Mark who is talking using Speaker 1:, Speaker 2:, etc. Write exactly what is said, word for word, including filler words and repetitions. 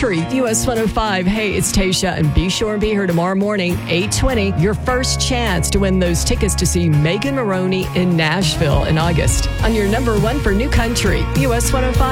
Speaker 1: Country, U S one oh five. Hey, it's Tasha, and be sure and be here tomorrow morning, eight twenty. Your first chance to win those tickets to see Megan Maroney in Nashville in August on your number one for New Country, U S one oh five.